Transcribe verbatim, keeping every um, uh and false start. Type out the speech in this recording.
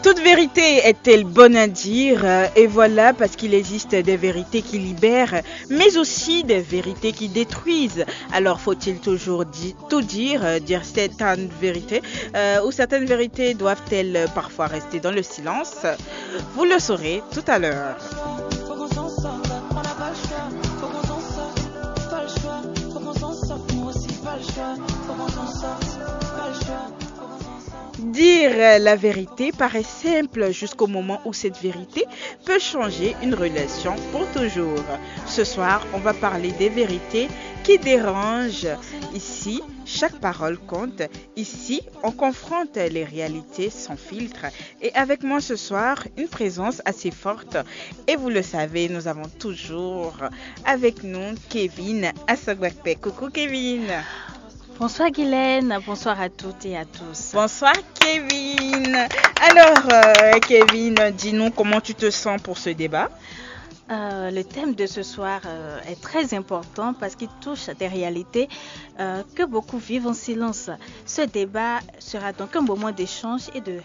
Toute vérité est-elle bonne à dire? Euh, Et voilà, parce qu'il existe des vérités qui libèrent, mais aussi des vérités qui détruisent. Alors faut-il toujours di- tout dire, euh, dire certaines vérités, euh, ou certaines vérités doivent-elles euh, parfois rester dans le silence? Vous le saurez tout à l'heure. Faut qu'on s'en sorte, on n'a pas le choix. Faut qu'on s'en sorte, pas le choix. Faut qu'on s'en sorte, moi aussi pas le choix. Faut qu'on s'en sorte, pas le choix. Faut qu'on s'en sorte. Dire euh, la vérité paraît simple jusqu'au moment où cette vérité peut changer une relation pour toujours. Ce soir, on va parler des vérités qui dérangent. Ici, chaque parole compte. Ici, on confronte les réalités sans filtre. Et avec moi ce soir, une présence assez forte. Et vous le savez, nous avons toujours avec nous Kevin Asogwakpe. Coucou Kevin. Bonsoir Guylaine, bonsoir à toutes et à tous. Bonsoir Kevin. Alors euh, Kevin, dis-nous comment tu te sens pour ce débat. Euh, le thème de ce soir euh, est très important parce qu'il touche à des réalités euh, que beaucoup vivent en silence. Ce débat sera donc un moment d'échange et de